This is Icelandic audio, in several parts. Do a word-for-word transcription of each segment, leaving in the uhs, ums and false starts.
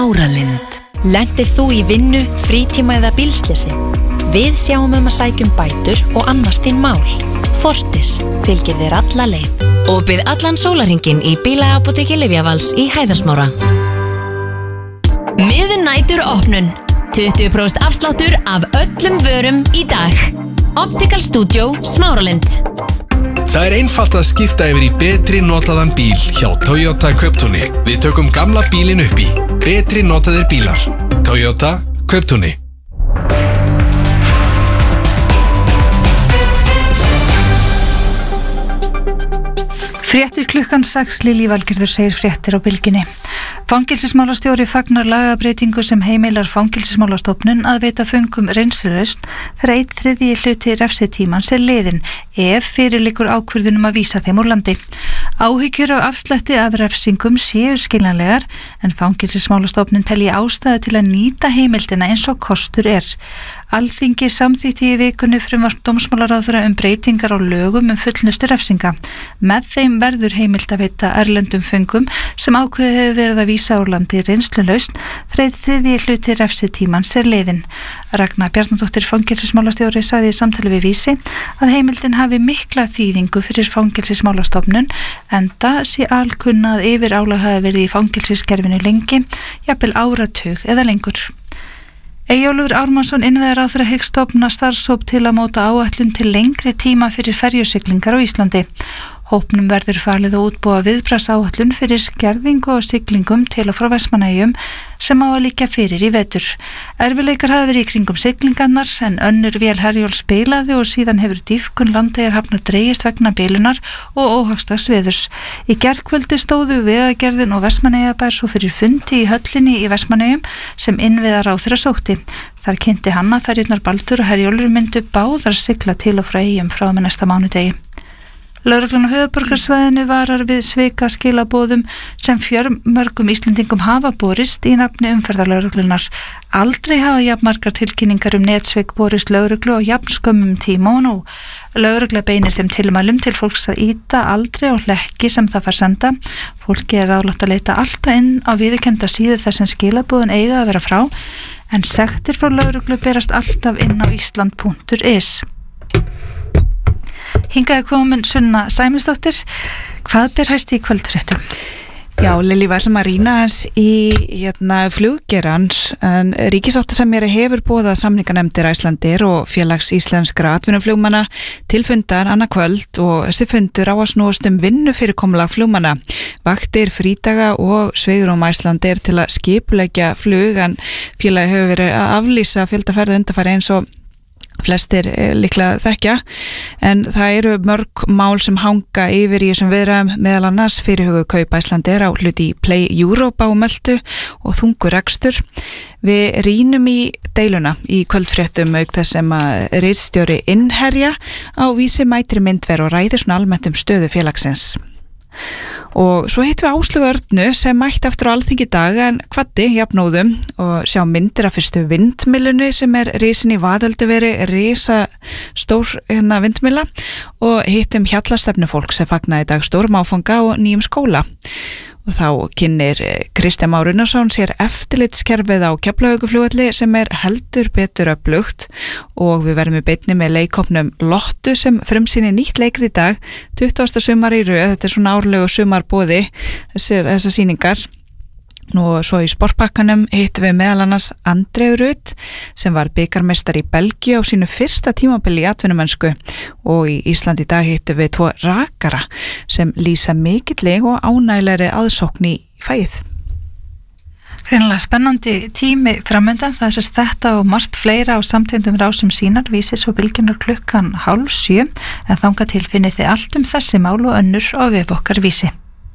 Smáralind. Lentir þú í vinnu, frítíma eða bílslysi? Við sjáum um að sækjum bætur og annast þín mál. Fortis fylgir þér alla leið. Opið allan sólarhringinn í bílaapóteki Lyfjavals í Hæðarsmára. Miðnætur opnun. tuttugu prósent afsláttur af öllum vörum í dag. Optical Studio Smáralind. Það er einfalt að skipta yfir í betri notaðan bíl hjá Toyota Kauptúni. Við tökum gamla bílinn upp í betri notaðir bílar. Toyota Kauptúni. Fréttir klukkan sex, Lillý Valgerður segir fréttir á bylginni. Fangelsismálastjóri fagnar lagabreitingu sem heimilar Fangelsismálastofnun að veita föngum reynslulausn þegar einn þriðji hluti refsitímans er liðinn ef fyrir liggur ákvörðunum að vísa þeim úr landi. Áhyggjur af afslætti af refsingum séu skiljanlegar en Fangelsismálastofnun telji ástæðu til að nýta heimildina eins og kostur er. Alþingi samþykkti í vikunni frumvarp dómsmálaráðherra um breytingar á lögum um fullnustu refsinga. Með þeim verður heimilt að veita erlendum föngum sem ákveðið hefur verið að vísa úr landi reynslulausn þegar þriðji hluti refsitímans er liðinn. Ragna Bjarnadóttir fangelsismálastjóri sagði í samtali við Vísi að heimildin hafi mikla þýðingu fyrir Fangelsismálastofnun enda sé alkunna að yfir álag hafi verið í fangelsiskerfinu lengi, jafnvel áratug eða lengur. Eyjólfur Ármannsson innviðaráðherra hyggst stofna starfshóp til að móta áætlun til lengri tíma fyrir ferjusiglingar á Íslandi. Hópnum verður falið að útbúa viðbragðsáætlun fyrir skerðingu og siglingum til og frá Vestmannaeyjum sem á að liggja fyrir í vetur. Erfiðleikar hafa verið í kringum siglingarnar en önnur vél Herjólfs bilaði og síðan hefur dýpkun Landeyjahafnar dregist vegna bilunar og óhagstags veðurs. Í gærkvöldi stóðu Vegagerðin og Vestmannaeyjabær svo fyrir fundi í höllinni í Vestmannaeyjum sem innviðaráðherra sótti. Þar kynnti hann að ferjurnar Baldur og Herjólfur myndu báðar sigla til og frá Eyjum frá og með næsta mánudegi. Lögreglan á höfuðborgarsvæðinu varar við svika skilaboðum sem fjölmörgum Íslendingum hafa borist í nafni umferðarlögreglunar. Aldrei hafa jafnmargar tilkynningar um netsvik borist lögreglu á jafn skömmum tíma og nú. Lögregla beinir þeim tilmælum til fólks að ýta aldrei á hlekki sem það fær senda. Fólki er ráðlagt að leita alltaf inn á viðurkennda síðu þar sem skilaboðin eiga að vera frá, en sektir frá lögreglu berast alltaf inn á ísland punktur is. Hingaði komin Sunna Sæmundsdóttir. Hvað ber hæst í kvöldfréttum? Já, Lillý, við ætlum að rýna hans í hérna, fluggerans en ríkissáttasemjari hefur boðað samninganefndir Icelandair og félags íslenskra atvinnuflugmanna til fundar annað kvöld og þessi fundur á að snúast um vinnufyrirkomulag flugmanna. Vaktir, frídaga og svigrúm Icelandair til að skipuleggja flug en félagi hefur verið að aflýsa fjöldaferð undanfari eins og flestir líklega þekkja en það eru mörg mál sem hanga yfir í þessum viðræðum meðal annars fyrirhuguð kaup Icelandair á hluti í Play Europe á Möltu og þungur rekstur. Við rýnum í deiluna í kvöldfréttum auk þess sem að ritstjóri Innherja á Vísi mætir myndver og ræðir svona almennt um stöðu félagsins. Og svo hittum við Áslaugu Örnu sem mætti aftur á Alþingi í dag en kvaddi jafnóðum og sjá myndir af fyrstu vindmyllunni sem er risin í Vaðölduveri, risa stór hérna vindmylla og hittum hjallastefnufólk sem fagnaði í dag stórum áfanga og nýjum skóla. Og þá kynnir Kristján Már Unnarsson sér eftirlitskerfið á Keflavíkurflugvelli sem er heldur betur öflugt og við verðum í beinni með leikhópnum Lottu sem frumsýnir nýtt leikrið í dag, tuttugasta sumar í röð, þetta er svona árlegu sumarboði þessar, þessar sýningar. Og svo í sportpakkanum hittum við meðal annars Andreu Rutt sem var bikarmeistari í Belgíu á sínu fyrsta tímabili í atvinnumennsku og í Íslandi í dag hittum við tvo rakara sem lýsa mikilli og ánægilegri aðsókn í fæið. Greinilega spennandi tími framöndan, það er sérst þetta og margt fleira á samtengdum rásum sínar, Vísis og Bylgjunar klukkan hálf sjö en þangað til finnið þið allt um þessi mál og önnur á vef okkar Vísi.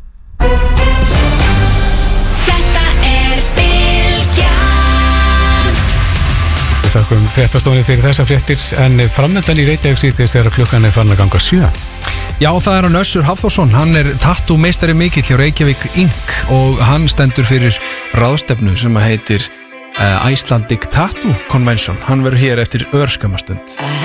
Þakkum fréttastofunni fyrir þessa fréttir en framöndan í Reykjavík síðdegis þegar klukkan er farin að ganga sjö. Já, það er hann Össur Hafþórsson, hann er tattoo meistari mikill hjá Reykjavík Incorporated og hann stendur fyrir ráðstefnu sem heitir uh, Icelandic Tattoo Convention. Hann verður hér eftir örskamastund.